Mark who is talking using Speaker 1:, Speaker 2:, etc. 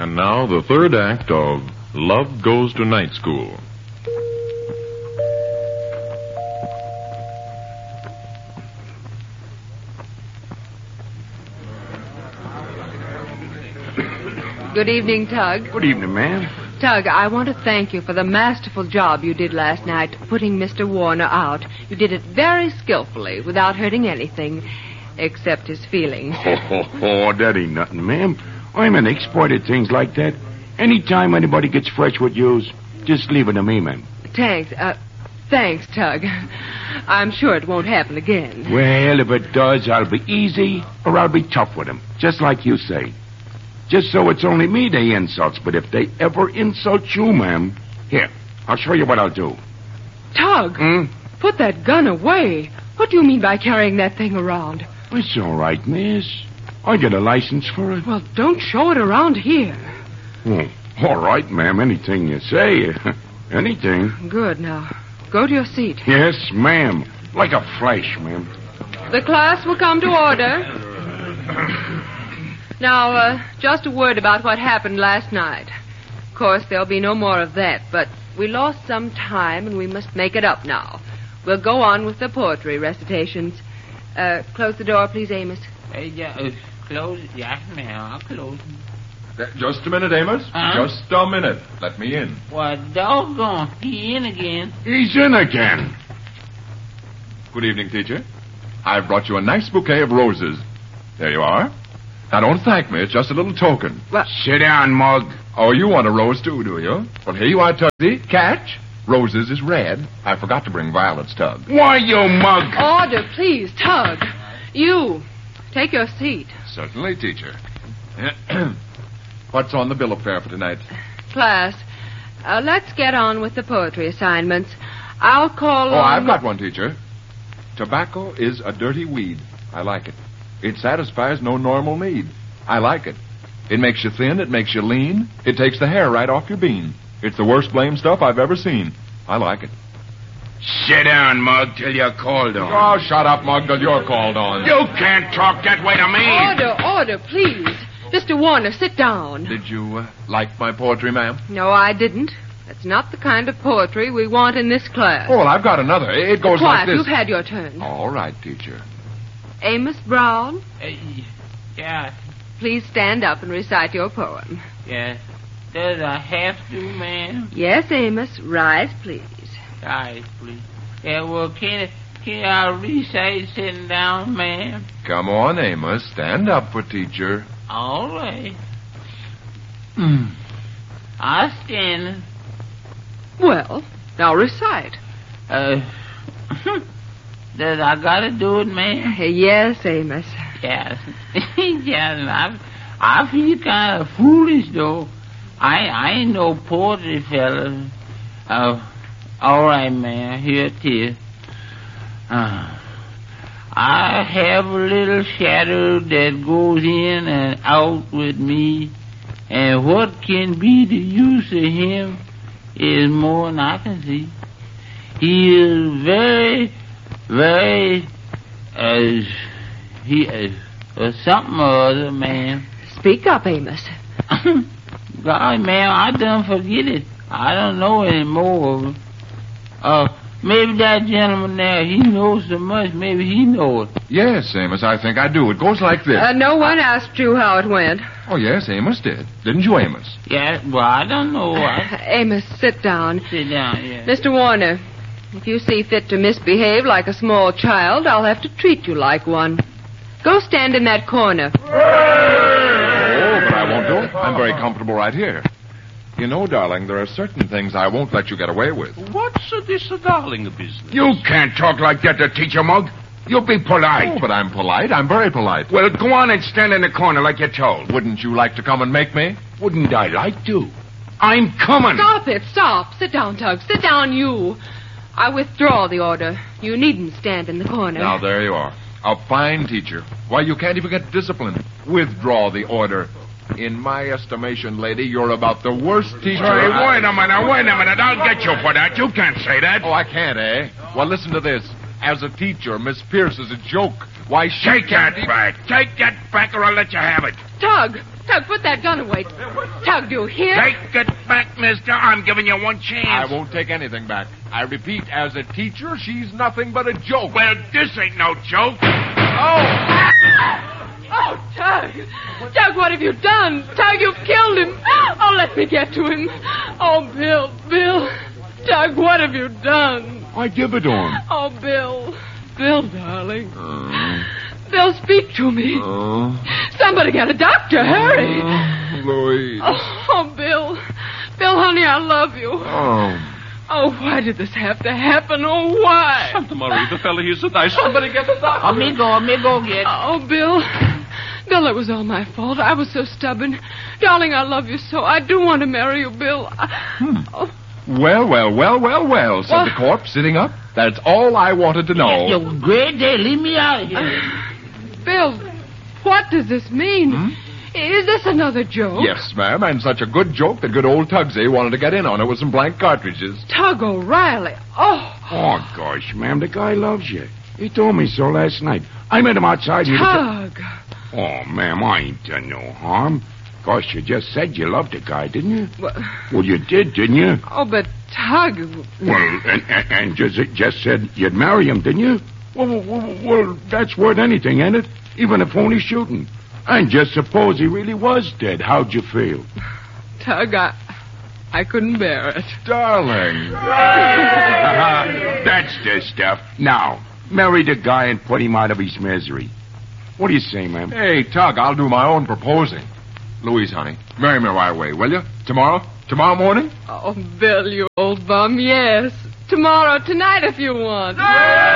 Speaker 1: And now the third act of Love Goes to Night School.
Speaker 2: Good evening, Tug.
Speaker 3: Good evening, ma'am.
Speaker 2: Tug, I want to thank you for the masterful job you did last night putting Mr. Warner out. You did it very skillfully without hurting anything except his feelings.
Speaker 3: That ain't nothing, ma'am. I'm an expert at things like that. Anytime anybody gets fresh with yous, just leave it to me, ma'am.
Speaker 2: Thanks, Tug. I'm sure it won't happen again.
Speaker 3: Well, if it does, I'll be easy or I'll be tough with him, just like you say. Just so it's only me they insults, but if they ever insult you, ma'am, here, I'll show you what I'll do.
Speaker 2: Tug, put that gun away. What do you mean by carrying that thing around?
Speaker 3: It's all right, miss. I get a license for it.
Speaker 2: Well, don't show it around here.
Speaker 3: Oh, all right, ma'am, anything you say. Anything.
Speaker 2: Good, now. Go to your seat.
Speaker 3: Yes, ma'am. Like a flash, ma'am.
Speaker 2: The class will come to order. Now, just a word about what happened last night. Of course, there'll be no more of that, but we lost some time and we must make it up now. We'll go on with the poetry recitations. Close the door, please, Amos.
Speaker 4: Close it. Yes, ma'am. I'll close it.
Speaker 1: Just a minute, Amos. Just a minute. Let me in.
Speaker 4: Well, doggone. He in again.
Speaker 3: He's in again.
Speaker 1: Good evening, teacher. I've brought you a nice bouquet of roses. There you are. Now, don't thank me. It's just a little token.
Speaker 3: Well, sit down, Mug.
Speaker 1: Oh, you want a rose, too, do you? Well, here you are, Tuggsy. Catch. Roses is red. I forgot to bring violets, Tug.
Speaker 3: Why, you mug?
Speaker 2: Order, please, Tug. You, take your seat.
Speaker 1: Certainly, teacher. What's on the bill of fare for tonight?
Speaker 2: Class, let's get on with the poetry assignments. I'll call on...
Speaker 1: I've got one, teacher. Tobacco is a dirty weed. I like it. It satisfies no normal need. I like it. It makes you thin. It makes you lean. It takes the hair right off your bean. It's the worst blame stuff I've ever seen. I like it.
Speaker 3: Sit down, Mug, till you're called on.
Speaker 1: Oh, shut up, Mug, till you're called on.
Speaker 3: You can't talk that way to me.
Speaker 2: Order, please. Mr. Warner, sit down.
Speaker 1: Did you like my poetry, ma'am?
Speaker 2: No, I didn't. That's not the kind of poetry we want in this class.
Speaker 1: Oh, well, I've got another. It goes like this.
Speaker 2: You've had your turn.
Speaker 1: All right, teacher.
Speaker 2: Amos Brown,
Speaker 4: Yeah.
Speaker 2: please stand up and recite your poem.
Speaker 4: Yes. Does I have to, ma'am?
Speaker 2: Yes, Amos. Rise, please.
Speaker 4: Rise, please. Yeah, well, can I recite sitting down, ma'am?
Speaker 1: Come on, Amos. Stand up for teacher.
Speaker 4: All right. I stand.
Speaker 2: Well, now recite.
Speaker 4: Does I gotta do it, ma'am?
Speaker 2: Yes, Amos.
Speaker 4: Yes. Yes, I feel kind of foolish, though. I ain't no poetry fella. All right, man. Here it is. I have a little shadow that goes in and out with me, and what can be the use of him is more than I can see. He is very, very, something or other, man.
Speaker 2: Speak up, Amos.
Speaker 4: God, man, I done forget it. I don't know anymore. Maybe that gentleman there, he knows so much, maybe he knows it.
Speaker 1: Yes, Amos, I think I do. It goes like this.
Speaker 2: No one asked you how it went.
Speaker 1: Oh, yes, Amos did. Didn't you, Amos?
Speaker 4: Yeah, well, I don't know.
Speaker 2: Amos, sit down.
Speaker 4: Sit down, yeah.
Speaker 2: Mr. Warner, if you see fit to misbehave like a small child, I'll have to treat you like one. Go stand in that corner.
Speaker 1: Oh, but I won't do it. I'm very comfortable right here. You know, darling, there are certain things I won't let you get away with.
Speaker 5: What's this darling business?
Speaker 3: You can't talk like that to teacher, Mug. You be polite.
Speaker 1: Oh, but I'm polite. I'm very polite.
Speaker 3: Well, go on and stand in the corner like you're told.
Speaker 1: Wouldn't you like to come and make me?
Speaker 3: Wouldn't I like to? I'm coming.
Speaker 2: Stop it, stop. Sit down, Tug. Sit down, you. I withdraw the order. You needn't stand in the corner.
Speaker 1: Now, there you are. A fine teacher. Why, you can't even get discipline. Withdraw the order. In my estimation, lady, you're about the worst teacher.
Speaker 3: Hey, wait a minute. I'll get you for that. You can't say that.
Speaker 1: Oh, I can't, eh? Well, listen to this. As a teacher, Miss Pierce is a joke. Why,
Speaker 3: Take that back, or I'll let you have it.
Speaker 2: Tug, put that gun away. Tug, do you hear?
Speaker 3: Take it back, mister. I'm giving you one
Speaker 1: I
Speaker 3: chance.
Speaker 1: won't take anything back. I repeat, as a teacher, she's nothing but a joke.
Speaker 3: Well, this ain't no joke.
Speaker 2: Oh, Tug. Tug, what have you done? Tug, you've killed him. Oh, let me get to him. Oh, Bill. Tug, what have you done?
Speaker 3: I give it to him.
Speaker 2: Oh, Bill, darling. Bill, speak to me. Somebody get a doctor. Hurry.
Speaker 1: Louise.
Speaker 2: Oh, Bill. Bill, honey, I love you. Oh, why did this have to happen? Oh, why?
Speaker 5: Santa Maria, the fella here's a nice. Somebody get the doctor.
Speaker 4: Me go get.
Speaker 2: Oh, Bill, it was all my fault. I was so stubborn. Darling, I love you so. I do want to marry you, Bill. Oh,
Speaker 1: Well, said the corpse, sitting up. That's all I wanted to know.
Speaker 4: You great day. Leave me out of here.
Speaker 2: Bill, what does this mean? Is this another joke?
Speaker 1: Yes, ma'am, and such a good joke that good old Tugsy wanted to get in on it with some blank cartridges.
Speaker 2: Tug O'Reilly.
Speaker 3: Oh, gosh, ma'am, the guy loves you. He told me so last night. I met him outside here.
Speaker 2: Tug.
Speaker 3: Oh, ma'am, I ain't done no harm. Gosh, you just said you loved the guy, didn't you? Well, you did, didn't you?
Speaker 2: Oh, but Tug.
Speaker 3: Well, and just said you'd marry him, didn't you? Well, that's worth anything, ain't it? Even if only shooting. And just suppose he really was dead. How'd you feel?
Speaker 2: Tug, I couldn't bear it.
Speaker 1: Darling.
Speaker 3: That's the stuff. Now, marry the guy and put him out of his misery. What do you say, ma'am?
Speaker 1: Hey, Tug, I'll do my own proposing. Louise, honey, marry me right away, will you? Tomorrow morning?
Speaker 2: Oh, Bill, you old bum, yes. Tomorrow, tonight, if you want.